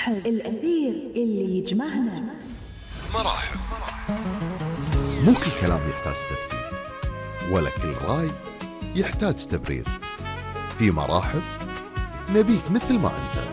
صاحب الأثير اللي يجمعنا. مراحب. مو كل كلام يحتاج ترتيب، ولا كل راي يحتاج تبرير. في مراحب نبيك مثل ما أنت.